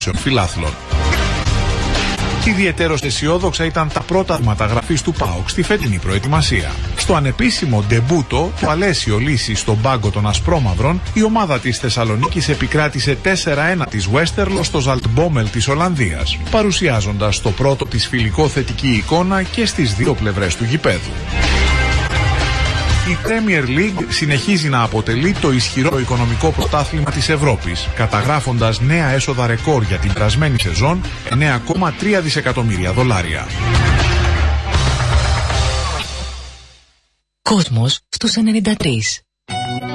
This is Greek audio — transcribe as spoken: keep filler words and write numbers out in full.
γνώσεων φιλάθλων. Ιδιαιτέρως αισιόδοξα ήταν τα πρώτα μεταγραφής του ΠΑΟΚ στη φετινή προετοιμασία. Στο ανεπίσημο ντεμπούτο του Αλέσιο Λύση στον πάγκο των Ασπρόμαυρων, η ομάδα της Θεσσαλονίκης επικράτησε τέσσερα ένα της Westerlo στο Ζαλτμπόμελ της Ολλανδίας, παρουσιάζοντας το πρώτο της φιλικό θετική εικόνα και στις δύο πλευρές του γηπέδου. Η Premier League συνεχίζει να αποτελεί το ισχυρό οικονομικό πρωτάθλημα της Ευρώπης, καταγράφοντας νέα έσοδα ρεκόρ για την περασμένη σεζόν, εννέα κόμμα τρία δισεκατομμύρια δολάρια. Κόσμος στους ενενήντα τρία.